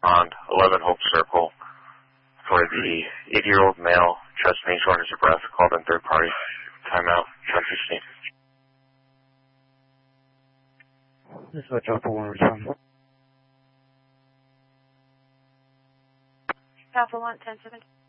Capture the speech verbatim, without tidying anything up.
on eleven Hope Circle for the eighty-year-old male, chest pain, shortness of breath, called in third party. Timeout, ten sixteen. This is what Alpha one respond. Alpha one, ten seventeen.